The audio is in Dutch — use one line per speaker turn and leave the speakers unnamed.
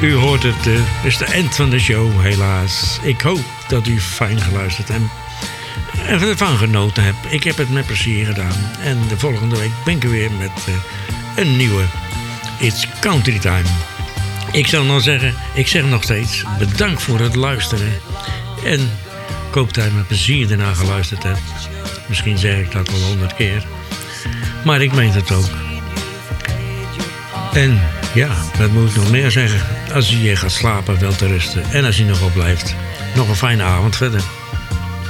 U hoort het, is de eind van de show helaas. Ik hoop dat u fijn geluisterd hebt en ervan genoten hebt. Ik heb het met plezier gedaan. En de volgende week ben ik er weer met een nieuwe It's Country Time. Ik zou nog zeggen, ik zeg nog steeds bedankt voor het luisteren. En ik hoop dat je met plezier ernaar geluisterd hebt. Misschien zeg ik dat wel 100 keer. Maar ik meen het ook. En ja, wat moet ik nog meer zeggen? Als je gaat slapen, wel te rusten. En als je nog op blijft, nog een fijne avond verder.